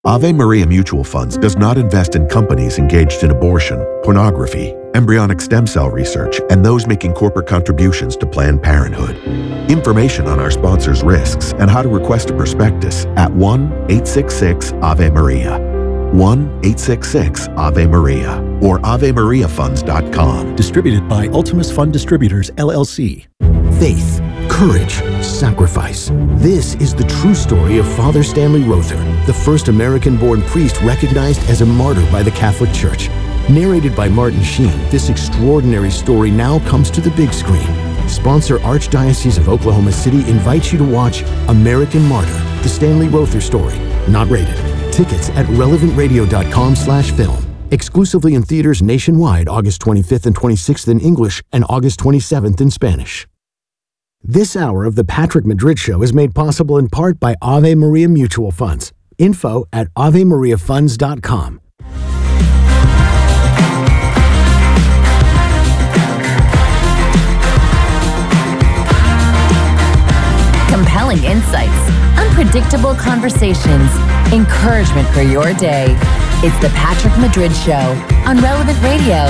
Ave Maria Mutual Funds does not invest in companies engaged in abortion, pornography, embryonic stem cell research, and those making corporate contributions to Planned Parenthood. Information on our sponsors' risks and how to request a prospectus at 1-866-AVE-MARIA, 1-866-AVE-MARIA, or AveMariaFunds.com. Distributed by Ultimus Fund Distributors, LLC. Faith, courage, sacrifice. This is the true story of Father Stanley Rother, the first American-born priest recognized as a martyr by the Catholic Church. Narrated by Martin Sheen, this extraordinary story now comes to the big screen. Sponsor Archdiocese of Oklahoma City invites you to watch American Martyr, the Stanley Rother story. Not rated. Tickets at relevantradio.com/film. Exclusively in theaters nationwide August 25th and 26th in English and August 27th in Spanish. This hour of the Patrick Madrid Show is made possible in part by Ave Maria Mutual Funds. Info at AveMariaFunds.com. Compelling insights, unpredictable conversations, encouragement for your day. It's the Patrick Madrid Show on Relevant Radio.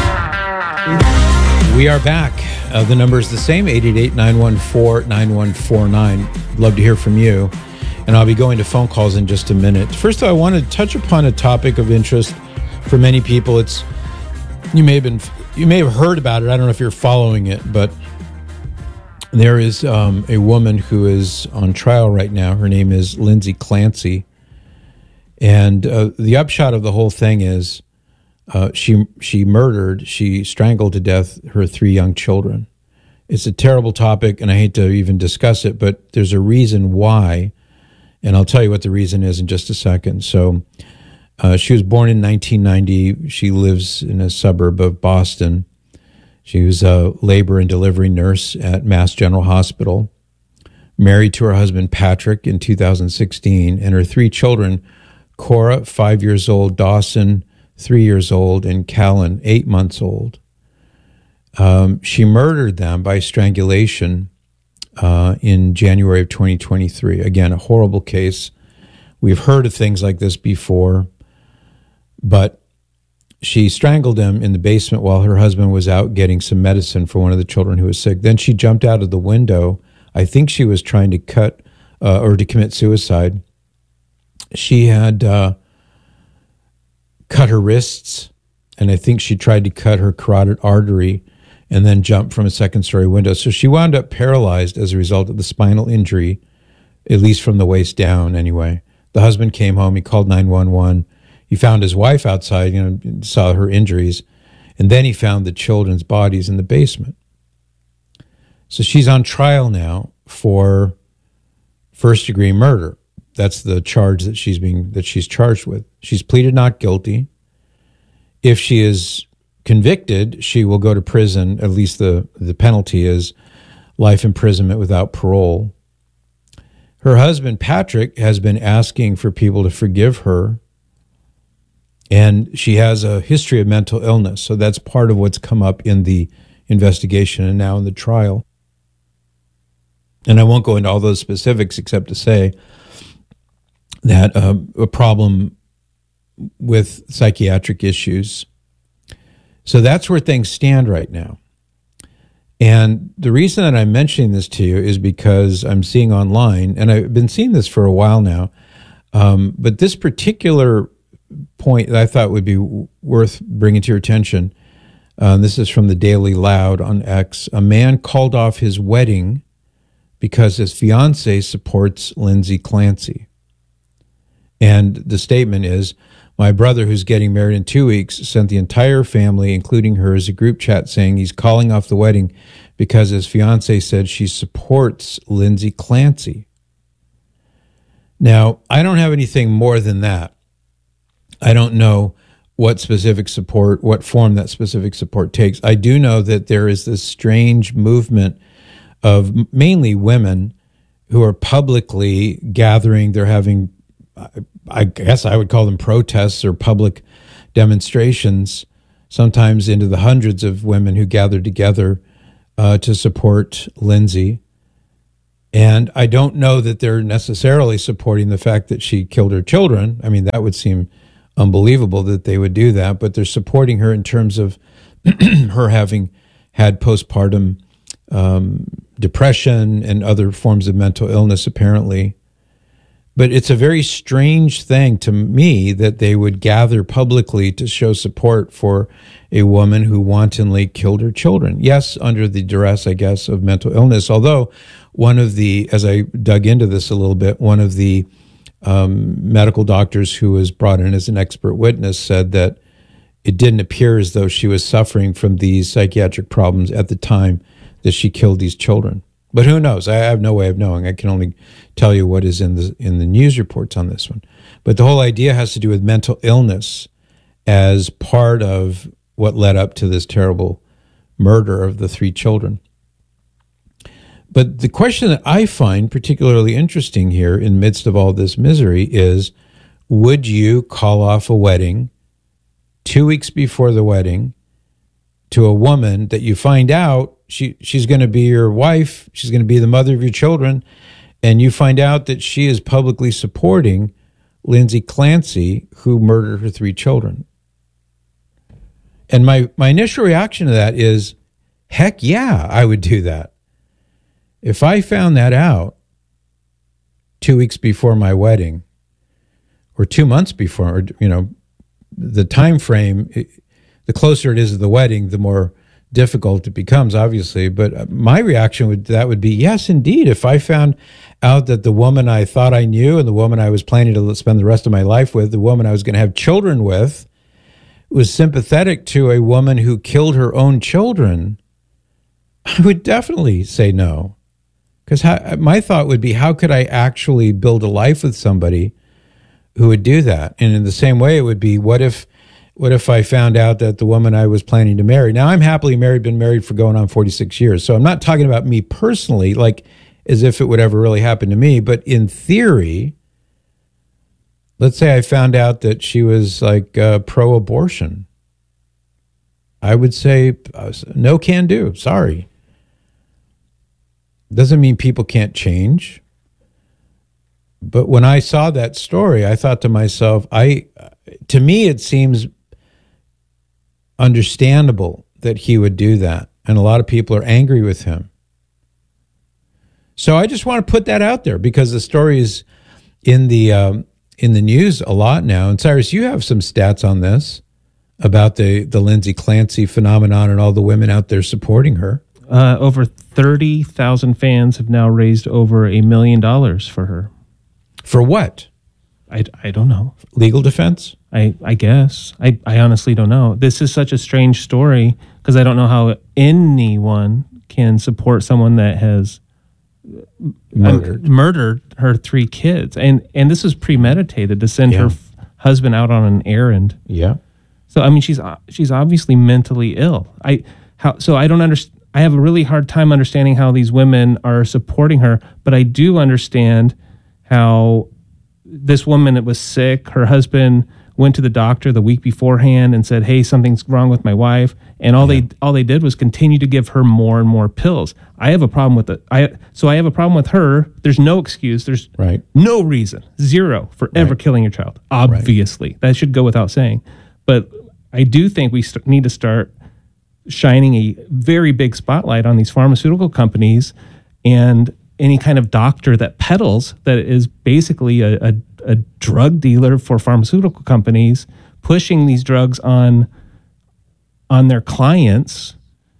We are back. The number is the same, 888-914-9149. Love to hear from you. And I'll be going to phone calls in just a minute. First of all, I want to touch upon a topic of interest for many people. You may have heard about it. I don't know if you're following it, but there is a woman who is on trial right now. Her name is Lindsay Clancy. And the upshot of the whole thing is she strangled to death her 3 young children. It's a terrible topic, and I hate to even discuss it, but there's a reason why, and I'll tell you what the reason is in just a second. So she was born in 1990. She lives in a suburb of Boston. She was a labor and delivery nurse at Mass General Hospital, married to her husband Patrick in 2016, and her 3 children, Cora, 5 years old, Dawson, 3 years old, and Callan, 8 months old. She murdered them by strangulation in January of 2023. Again, a horrible case. We've heard of things like this before, but she strangled him in the basement while her husband was out getting some medicine for one of the children who was sick. Then she jumped out of the window. I think she was trying to to commit suicide. She had cut her wrists, and I think she tried to cut her carotid artery and then jumped from a second-story window. So she wound up paralyzed as a result of the spinal injury, at least from the waist down anyway. The husband came home. He called 911. He found his wife outside, saw her injuries, and then he found the children's bodies in the basement. So she's on trial now for first-degree murder. That's the charge that she's charged with. She's pleaded not guilty. If she is convicted, she will go to prison. At least the penalty is life imprisonment without parole. Her husband, Patrick, has been asking for people to forgive her, and she has a history of mental illness. So that's part of what's come up in the investigation and now in the trial. And I won't go into all those specifics except to say that a problem with psychiatric issues. So that's where things stand right now. And the reason that I'm mentioning this to you is because I'm seeing online, and I've been seeing this for a while now, but this particular point that I thought would be worth bringing to your attention, this is from the Daily Loud on X. A man called off his wedding because his fiancée supports Lindsay Clancy. And the statement is, my brother, who's getting married in 2 weeks, sent the entire family, including hers, a group chat saying he's calling off the wedding because his fiancée said she supports Lindsay Clancy. Now, I don't have anything more than that. I don't know what specific support, what form that specific support takes. I do know that there is this strange movement of mainly women who are publicly gathering. They're having, I guess I would call them protests or public demonstrations, sometimes into the hundreds of women who gather together to support Lindsay. And I don't know that they're necessarily supporting the fact that she killed her children. I mean, that would seem unbelievable that they would do that, but they're supporting her in terms of her having had postpartum depression and other forms of mental illness, apparently. But it's a very strange thing to me that they would gather publicly to show support for a woman who wantonly killed her children. Yes, under the duress, I guess, of mental illness. Although one of the, as I dug into this a little bit, one of the medical doctors who was brought in as an expert witness said that it didn't appear as though she was suffering from these psychiatric problems at the time that she killed these children. But who knows? I have no way of knowing. I can only tell you what is in the news reports on this one. But the whole idea has to do with mental illness as part of what led up to this terrible murder of the 3 children. But the question that I find particularly interesting here in the midst of all this misery is, would you call off a wedding 2 weeks before the wedding to a woman that you find out she's going to be your wife, she's going to be the mother of your children, and you find out that she is publicly supporting Lindsay Clancy, who murdered her 3 children? And my initial reaction to that is, heck yeah, I would do that. If I found that out 2 weeks before my wedding, or 2 months before, or, the time frame, the closer it is to the wedding, the more difficult it becomes, obviously. But my reaction would be, yes, indeed. If I found out that the woman I thought I knew and the woman I was planning to spend the rest of my life with, the woman I was going to have children with, was sympathetic to a woman who killed her own children, I would definitely say no. Because my thought would be, how could I actually build a life with somebody who would do that? And in the same way, it would be, what if I found out that the woman I was planning to marry, now I'm happily married, been married for going on 46 years. So I'm not talking about me personally, like as if it would ever really happen to me. But in theory, let's say I found out that she was like pro-abortion. I would say, no can do, sorry. Doesn't mean people can't change. But when I saw that story, I thought to myself, to me, it seems understandable that he would do that. And a lot of people are angry with him. So I just want to put that out there because the story is in the news a lot now. And Cyrus, you have some stats on this about the Lindsay Clancy phenomenon and all the women out there supporting her. Over 30,000 fans have now raised over $1 million for her. For what? I don't know. Legal defense? I guess. I honestly don't know. This is such a strange story because I don't know how anyone can support someone that has murdered her 3 kids. And this was premeditated to send her husband out on an errand. Yeah. So, I mean, she's obviously mentally ill. I don't understand. I have a really hard time understanding how these women are supporting her, but I do understand how this woman that was sick, her husband went to the doctor the week beforehand and said, "Hey, something's wrong with my wife," and all they did was continue to give her more and more pills. I have a problem with it. I have a problem with her. There's no excuse. There's no reason, zero, for ever killing your child. Obviously, that should go without saying. But I do think we need to start shining a very big spotlight on these pharmaceutical companies and any kind of doctor that peddles, that is basically a drug dealer for pharmaceutical companies, pushing these drugs on their clients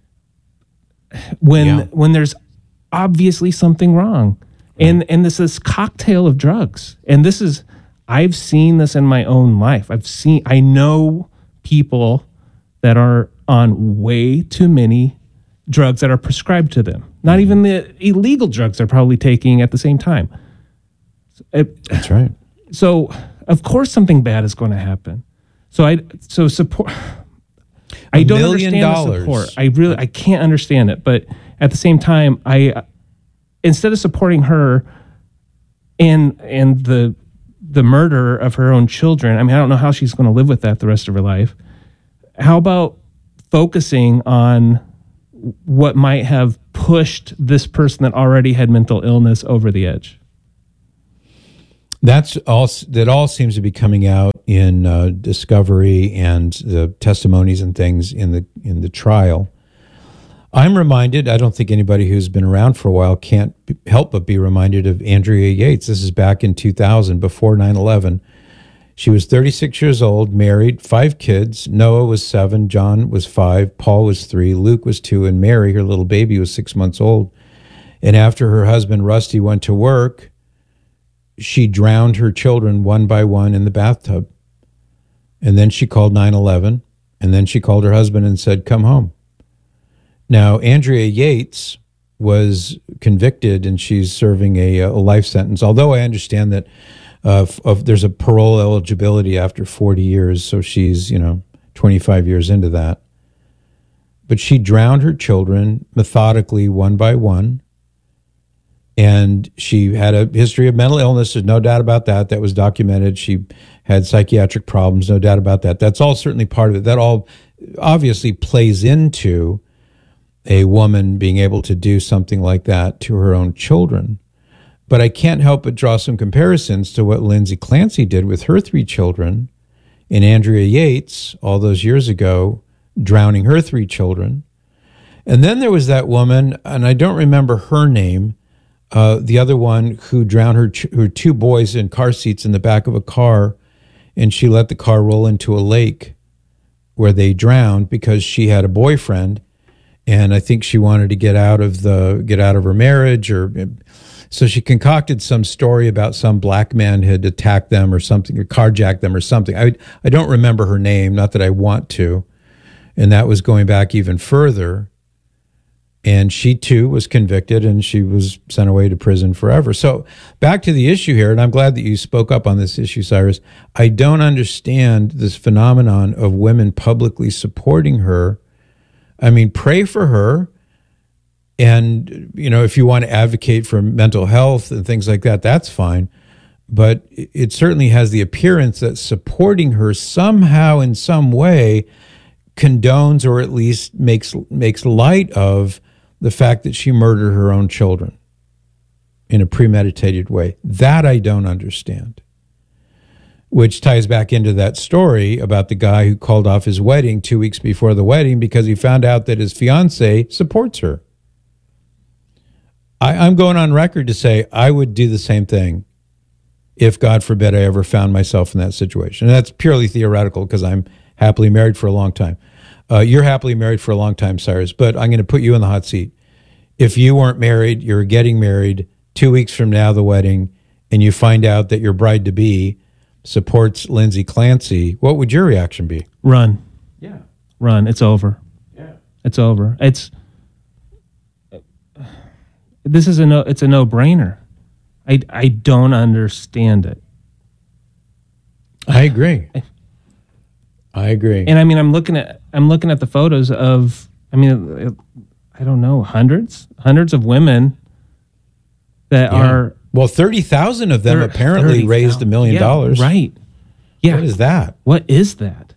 when there's obviously something wrong. And this is cocktail of drugs. And I've seen this in my own life. I know people that are on way too many drugs that are prescribed to them. Not even the illegal drugs they're probably taking at the same time. That's right. So, of course, something bad is going to happen. Support. I don't understand the support. I can't understand it. But at the same time, instead of supporting her and the murder of her own children, I mean, I don't know how she's going to live with that the rest of her life. How about focusing on what might have pushed this person that already had mental illness over the edge. That all seems to be coming out in discovery and the testimonies and things in the trial. I'm reminded, I don't think anybody who's been around for a while can't help but be reminded of Andrea Yates. This is back in 2000, before 9/11. She was 36 years old, married, 5 kids. Noah was 7, John was 5, Paul was 3, Luke was 2, and Mary, her little baby, was 6 months old. And after her husband, Rusty, went to work, she drowned her children one by one in the bathtub. And then she called 911, and then she called her husband and said, come home. Now, Andrea Yates was convicted, and she's serving a life sentence, although I understand that there's a parole eligibility after 40 years, so she's 25 years into that. But she drowned her children methodically, one by one, and she had a history of mental illness. There's no doubt about that. That was documented. She had psychiatric problems, no doubt about that. That's all certainly part of it. That all obviously plays into a woman being able to do something like that to her own children. But I can't help but draw some comparisons to what Lindsay Clancy did with her 3 children, and Andrea Yates all those years ago drowning her 3 children. And then there was that woman, and I don't remember her name, the other one who drowned her 2 boys in car seats in the back of a car, and she let the car roll into a lake where they drowned because she had a boyfriend, and I think she wanted to get out of her marriage, or so she concocted some story about some black man had attacked them or something, or carjacked them or something. I don't remember her name, not that I want to, and that was going back even further. And she too was convicted, and she was sent away to prison forever. So back to the issue here, and I'm glad that you spoke up on this issue, Cyrus. I don't understand this phenomenon of women publicly supporting her. I mean, pray for her. And, if you want to advocate for mental health and things like that, that's fine. But it certainly has the appearance that supporting her somehow in some way condones, or at least makes light of, the fact that she murdered her own children in a premeditated way. That I don't understand. Which ties back into that story about the guy who called off his wedding 2 weeks before the wedding because he found out that his fiance supports her. I'm going on record to say I would do the same thing if, God forbid, I ever found myself in that situation. And that's purely theoretical because I'm happily married for a long time. You're happily married for a long time, Cyrus, but I'm going to put you in the hot seat. If you weren't married, you're getting married 2 weeks from now, the wedding, and you find out that your bride-to-be supports Lindsay Clancy, what would your reaction be? Run. Yeah. Run. It's over. Yeah. It's over. It's a no-brainer. I don't understand it. I agree. And I mean, I'm looking at the photos of, I don't know, hundreds of women that are. Well, 30,000 of them apparently 30, raised $1 million. Right. Yeah. What is that? What is that?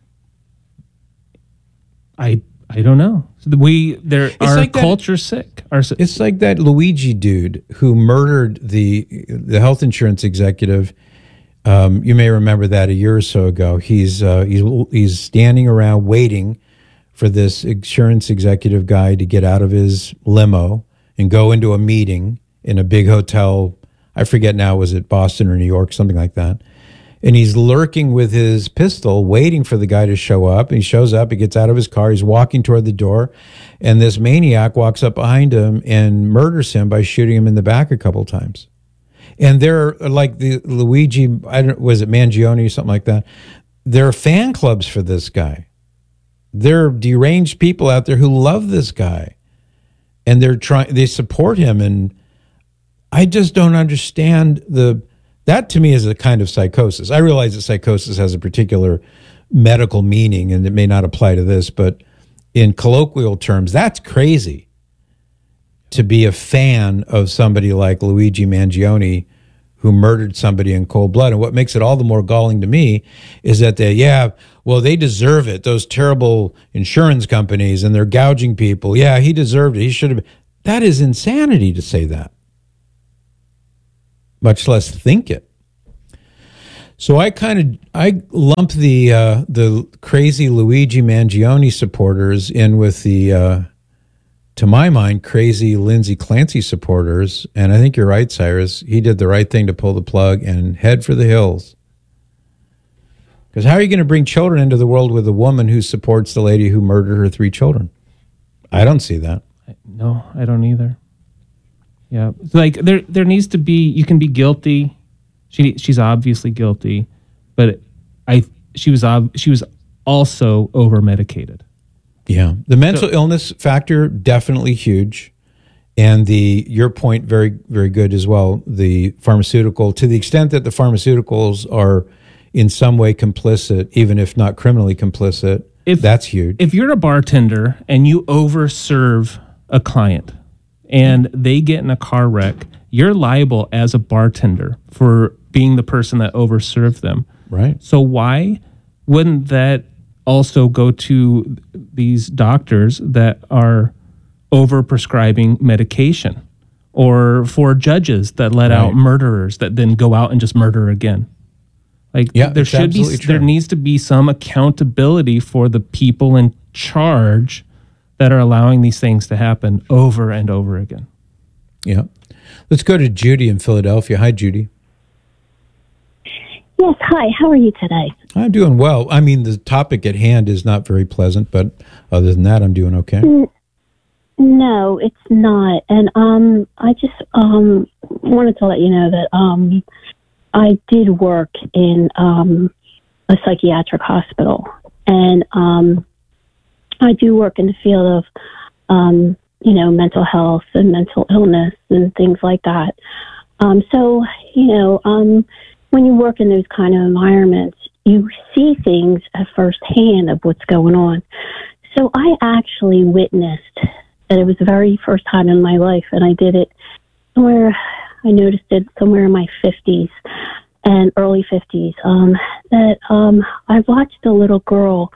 I don't know. Our like culture's sick. It's like that Luigi dude who murdered the health insurance executive. You may remember that a year or so ago. He's standing around waiting for this insurance executive guy to get out of his limo and go into a meeting in a big hotel. I forget now, was it Boston or New York, something like that. And he's lurking with his pistol, waiting for the guy to show up. And he shows up, he gets out of his car, he's walking toward the door, and this maniac walks up behind him and murders him by shooting him in the back a couple times. And they're like the Luigi, was it Mangione or something like that? There are fan clubs for this guy. There are deranged people out there who love this guy, and they support him. And I just don't understand that to me is a kind of psychosis. I realize that psychosis has a particular medical meaning, and it may not apply to this, but in colloquial terms, that's crazy. To be a fan of somebody like Luigi Mangione, who murdered somebody in cold blood. And what makes it all the more galling to me is that they deserve it. Those terrible insurance companies, and they're gouging people. Yeah, he deserved it. He should have. That is insanity to say that, much less think it. So I lump the crazy Luigi Mangione supporters in with the, to my mind, crazy Lindsay Clancy supporters. And I think you're right, Cyrus. He did the right thing to pull the plug and head for the hills. Because how are you going to bring children into the world with a woman who supports the lady who murdered her 3 children? I don't see that. No, I don't either. Yeah, like there needs to be. You can be guilty. She's obviously guilty, but she was also over medicated. Yeah, the mental illness factor definitely huge, and your point very, very good as well. The pharmaceutical, to the extent that the pharmaceuticals are in some way complicit, even if not criminally complicit, that's huge. If you're a bartender and you overserve a client and they get in a car wreck, you're liable as a bartender for being the person that overserved them. Right. So why wouldn't that also go to these doctors that are overprescribing medication, or for judges that let out murderers that then go out and just murder again? Like, there needs to be some accountability for the people in charge that are allowing these things to happen over and over again. Yeah. Let's go to Judy in Philadelphia. Hi, Judy. Yes, hi. How are you today? I'm doing well. I mean, the topic at hand is not very pleasant, but other than that, I'm doing okay. No, it's not. And I just wanted to let you know that I did work in a psychiatric hospital, and I do work in the field of mental health and mental illness and things like that. When you work in those kind of environments, you see things at first hand of what's going on. So I actually witnessed, and it was the very first time in my life, and I did it somewhere, I noticed it somewhere in my 50s and early 50s, that I watched a little girl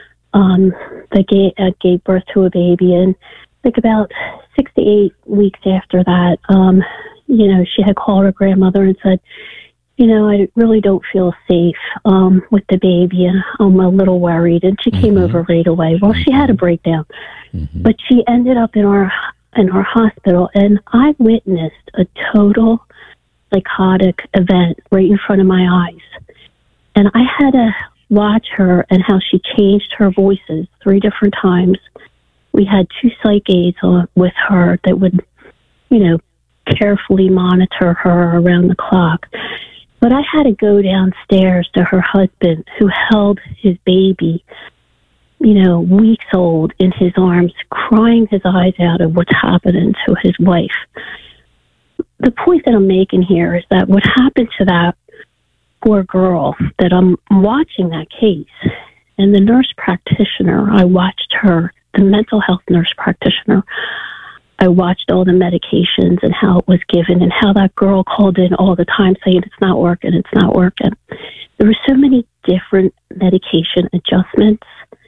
that gave birth to a baby, and like about 6 to 8 weeks after that, she had called her grandmother and said, I really don't feel safe with the baby, and I'm a little worried. And she came over right away. Well, she had a breakdown, but she ended up in our hospital, and I witnessed a total psychotic event right in front of my eyes. And I had to watch her and how she changed her voices 3 different times. We had 2 psych aides with her that would, carefully monitor her around the clock. But I had to go downstairs to her husband, who held his baby, weeks old, in his arms, crying his eyes out of what's happening to his wife. The point that I'm making here is that what happened to that poor girl, that I'm watching that case, and the nurse practitioner, I watched her, the mental health nurse practitioner, I watched all the medications and how it was given, and how that girl called in all the time saying, it's not working. There were so many different medication adjustments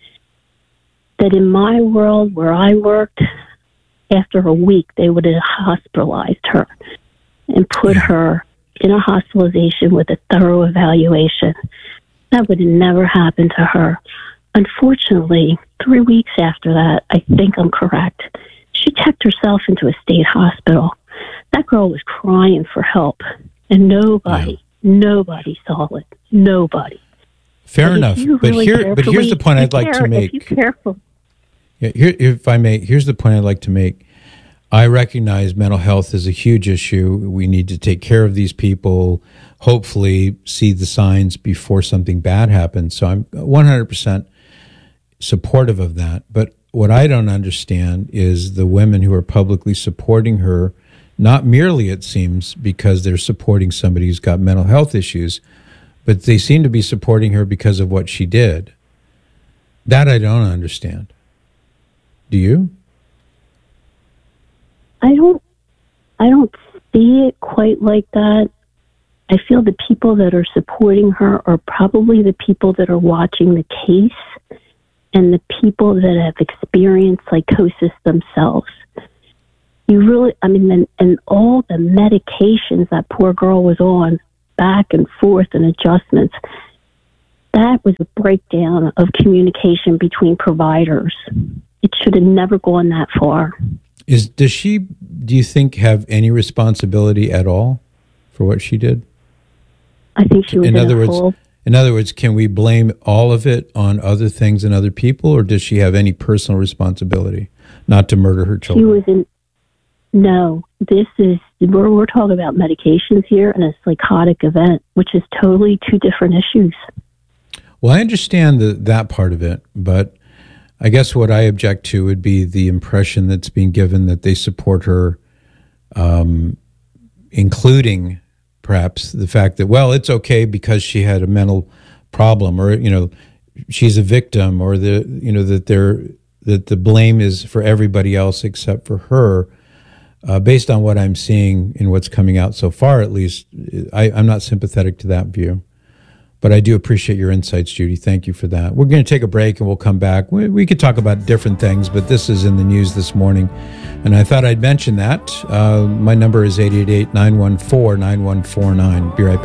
that in my world where I worked, after a week, they would have hospitalized her and put her in a hospitalization with a thorough evaluation. That would have never happened to her. Unfortunately, 3 weeks after that, I think I'm correct, she checked herself into a state hospital. That girl was crying for help, and nobody saw it. Nobody. Fair enough. But here's the point I'd like to make. If you're careful. Yeah, if I may, here's the point I'd like to make. I recognize mental health is a huge issue. We need to take care of these people, hopefully see the signs before something bad happens. So I'm 100% supportive of that. But what I don't understand is the women who are publicly supporting her, not merely, it seems, because they're supporting somebody who's got mental health issues, but they seem to be supporting her because of what she did. That I don't understand. Do you? I don't see it quite like that. I feel the people that are supporting her are probably the people that are watching the case and the people that have experienced psychosis themselves. you really, I mean, and all the medications that poor girl was on, back and forth and adjustments, that was a breakdown of communication between providers. It should have never gone that far. Does she, do you think, have any responsibility at all for what she did? I think she was In other words, can we blame all of it on other things and other people, or does she have any personal responsibility not to murder her children? She was no, we're talking about medications here and a psychotic event, which is totally two different issues. Well, I understand that part of it, but I guess what I object to would be the impression that's being given that they support her, including perhaps the fact that, well, it's okay because she had a mental problem, or, she's a victim, or that the blame is for everybody else except for her. Based on what I'm seeing and what's coming out so far, at least, I'm not sympathetic to that view. But I do appreciate your insights, Judy. Thank you for that. We're going to take a break and we'll come back. We could talk about different things, but this is in the news this morning, and I thought I'd mention that. My number is 888-914-9149. Be right back.